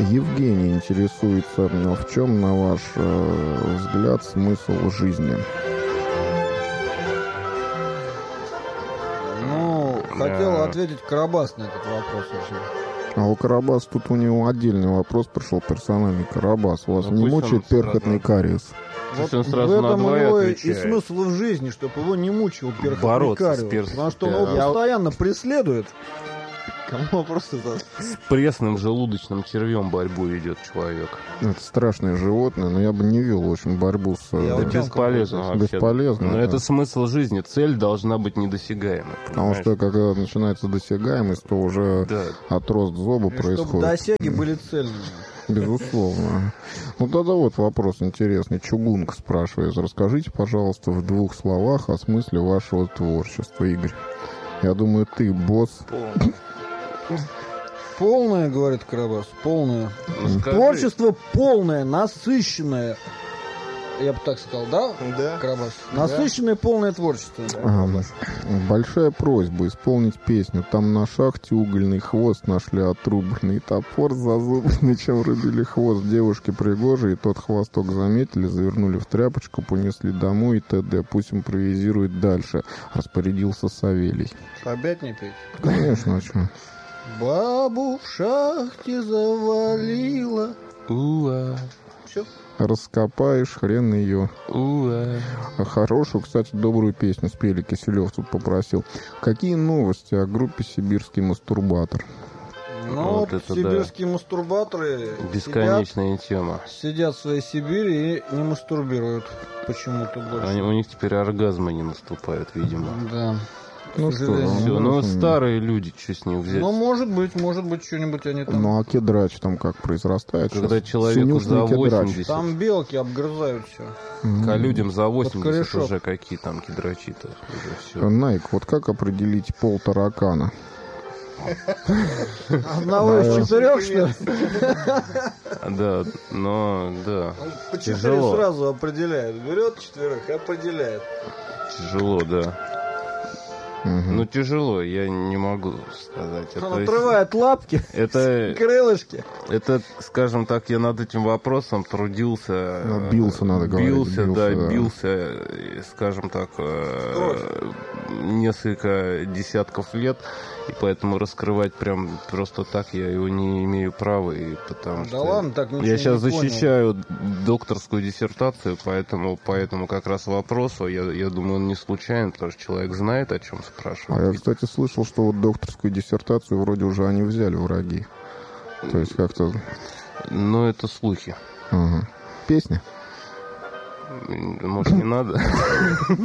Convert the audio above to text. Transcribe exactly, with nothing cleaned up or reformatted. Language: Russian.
Евгений интересуется, в чем, на ваш э, взгляд, смысл жизни? Ну, хотел ответить Карабас на этот вопрос очень. А у Карабаса тут у него отдельный вопрос пришел, персональный. Карабас, вас Ну, не пусть мучает он перхотный сразу- кариес? Пусть Вот он сразу в на этом у два и него и отвечает. смысл в жизни, чтобы его не мучил перхотный Бороться с кариес. перс- Потому что он его Я- постоянно преследует. Кому просто за... С пресным желудочным червем борьбу идет человек. Это страшное животное, но я бы не вел, в общем, борьбу с... Я э, Да вот бесполезно вообще. Бесполезно, Но да. это смысл жизни. Цель должна быть недосягаемой. Потому что, когда начинается досягаемость, то уже Да. отрост зоба И чтобы происходит. досяги были цельными. Безусловно. Ну, тогда вот вопрос интересный. Чугунг спрашивает. Расскажите, пожалуйста, в двух словах о смысле вашего творчества, Игорь. Я думаю, ты босс. Полное, говорит Карабас, полное. Ну, скажи. Творчество полное, насыщенное. Я бы так сказал, да, Да. Карабас? Насыщенное, полное творчество. А, большая просьба исполнить песню. Там на шахте угольный хвост нашли отрубленный, топор зазубренный, чем рубили хвост. Девушки пригожие, тот хвосток заметили, завернули в тряпочку, понесли домой и т.д. Пусть импровизирует дальше, распорядился Савелий. Опять не петь. Конечно, а что? Бабу в шахте завалила. Уа, Все. Раскопаешь, хрен ее. уа. А хорошую, кстати, добрую песню спели. Киселев тут попросил. Какие новости о группе «Сибирский мастурбатор»? Ну, Вот вот это сибирские мастурбаторы сидят, Бесконечная тема. сидят в своей Сибири и не мастурбируют почему-то больше. Они, у них теперь оргазмы не наступают, видимо. Да. Ну К что, сожалению. Все, ну м, старые люди, что с них взять? Ну, может быть, может быть, что-нибудь они там... Ну, а кедрач там как произрастает? Когда сейчас? человеку за Синюшный кедрач. восемьдесят, Там белки обгрызают все. а людям за восемьдесят корешок. уже какие там кедрачи-то. Уже все. Найк, вот как определить пол таракана? Одного из четырех, что ли? Да, но, да, По четыре Тяжело. сразу определяет. Берет четверых и определяет. тяжело, да. Мгм. Ну, тяжело, я не могу сказать. Он Это, отрывает лапки, это, крылышки. это, скажем так, я над этим вопросом трудился. Ну, бился, надо говорить, Бился, бился, да, да. бился, э, скажем так, э, несколько десятков лет. И поэтому раскрывать прям просто так я его не имею права. И потому Да что ладно, так ничего я сейчас не понял. защищаю докторскую диссертацию, поэтому, поэтому как раз вопросу, я, я думаю, он не случайен, потому что человек знает, о чем А спрашивает. я, кстати, слышал, что вот докторскую диссертацию вроде уже они взяли, враги. То есть как-то... Но это слухи. Ага. Песня? Может, не надо?